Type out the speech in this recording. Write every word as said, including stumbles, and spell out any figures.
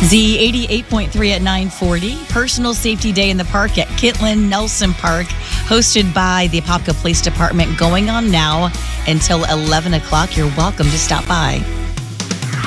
Z eighty-eight point three at nine forty. Personal Safety Day in the Park at Kittlin Nelson Park, hosted by the Apopka Police Department, going on now until eleven o'clock. You're welcome to stop by.